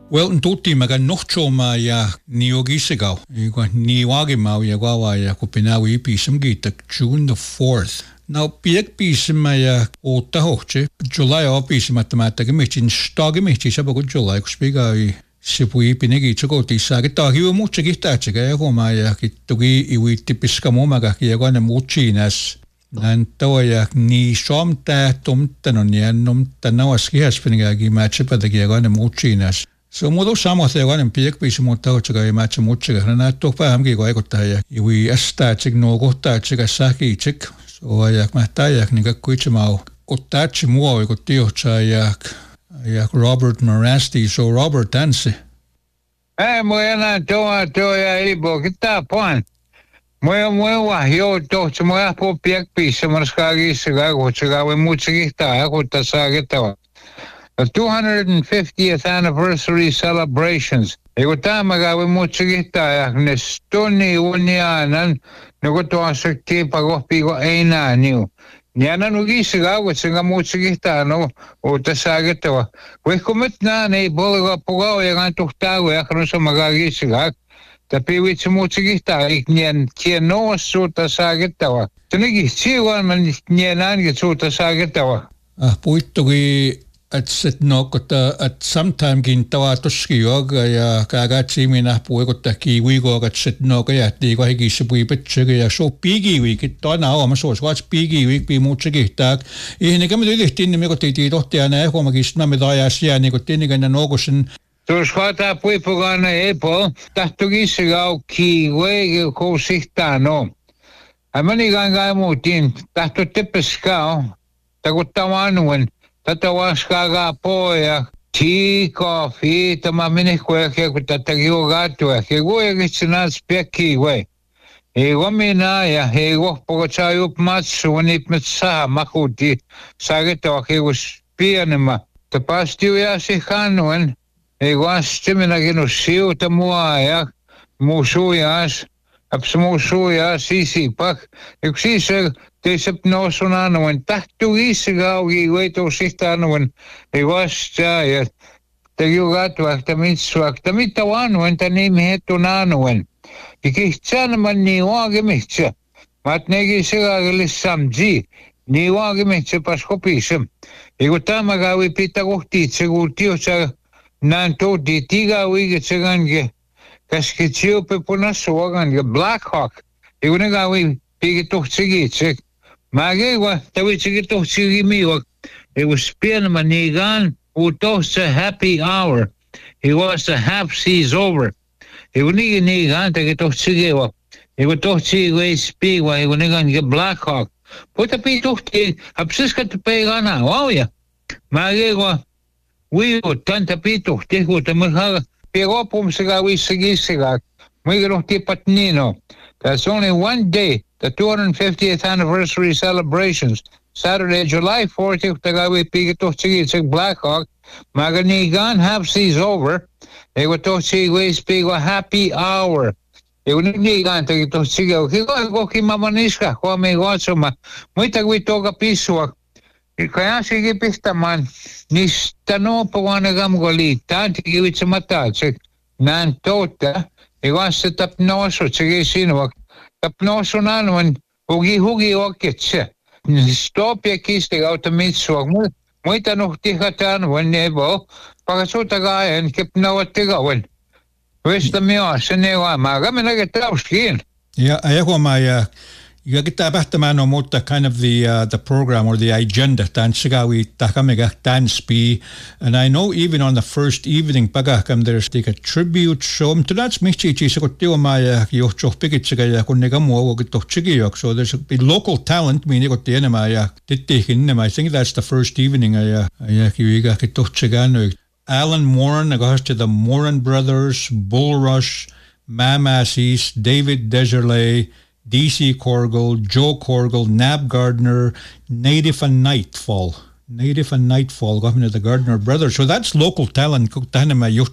Well, tutti maga nochtoma ja niogisigaw. Igwa niwagimau ya gwawa ya kupinawi ipisam gitak June the 4th. Now, piek pisam ya ota hoche, July o pisam matematiga michin stagi michi sabago July kuspiga sipui pinegi choko tisagi tagi wa mucha gitachiga ya goma ya kitugi iwi tipiskamo maga kia gwana muchinas. Nantawa ya ni somta tomtanon ya nomta nawaski haspiniga machipada kia gwana muchinas. So modo samo thegan en piek pis mota chiga match muchiga na topa hamgi go ekotaya iwi asta chig no gota chiga saki chik so ayak matayak niga kuchmao otach mo ekotio chayak yak Robert Marasti so Robert dance moena toa ibo kita pon mo wa yo to chmo po piek pis marskagi siga go chiga we muchigita go tasageta the 250th anniversary celebrations. Igutamaga we muchigita nestoni unianan nugoto asakti pagopigo eina new. Niana nugisiga we singa muchigita no utasageta. We commit na ne boliga pogo yagan tukta we akrosa magagisiga. Tapi we muchigita iknian kieno sutasageta. Tunigi chiwan man nianan sutasageta. Puittogi at sit no kota at sometime gin tawa toskiog ya kagatsi mina puwe kota kiwi go at sit no kaya ti ko higi sipui pitche ya so pigi wi kit to na o so swats pigi wi pi muche gitak ihne kam de tin me ko ti dotte ana ko magis na me daya sia ni ko tin ga na no gosen so swata pui pogana epo tahtugi sigau ki we ko sihtano amani ganga mutin tahtu tepeskao taguttawanuen Tatawaskaga poya tea, coffee, tamaminikwe kutatagio gato, hegoe gitsnas peki way. Egomina, hego pogachayup mats when it metsa makuti, sageta, he was pianima. The past year, Sihanuan, eguas timinagino siu tamuayak, musuyas, absmusuyas, sisi pak, exisa. Tisip no sonano when tahtu isiga we wait to sitano when he was tired. The yugato actamitswak, the mitawan when the name had to nano when. The kichanaman ni wagimicha. Matnegi sigalis samji, ni wagimicha pascopism. Igutamaga we pitagoti, segutio nanto di tiga we get segange. Kaskitio peponasogan, Black Hawk. Iguniga we pigito sigit. Magigwa, tawichigito sigimiwak. It was Pian Manigan who toast a happy hour. He was the half seas over. He would nigan to get to Sigiwa. He would talk Sigway Speedway, he would nigan get Black Hawk. Put a pit of tea, Absiska to pay on now, oh yeah. Magigwa, we would turn to pit of tea with the Mahaga, Piropum Sigawi Sigisiga. We don't tip at Nino. That's only one day. The 250th anniversary celebrations, Saturday, July 4th, Tagawi Pigito Chigitsig Blackhawk, Maganigan half seas over. They were to Chigway speak a happy hour. They would need to get to Chigo. He go Kimamaniska, Kwame Watsoma, Muitagwi Toga Piswak. Kayasi Pistaman, Nistano Pawanagam Goli, Tanti give it some attach. Nan Tota, he wants to tap no so Chigisinwak. Tapnosunan when hugi oketse. Stop ya kiste out the mitzvah. Muita no tihatan when nebo. Pagasuta guy and kept no tigawen. Where's the mios and newa magamina get out skin? Yeah, I have my you get about no mota kind of the program or the agenda tan sigawi takamega tan spi, and I know even on the first evening pagakam there's take a tribute show to that's michichi so tio maya yo choch pigitsiga kunega mo gito chigiyok, so there's be local talent meaning got the enema titihin. I think that's the first evening kiwiga gito chigano Alan Moran goes to the Moran brothers, Bullrush, Mamassis, David Deserlay, DC Corgle, Joe Corgle, Nab Gardner, Native and Nightfall, Governor of the Gardner brothers. So that's local talent.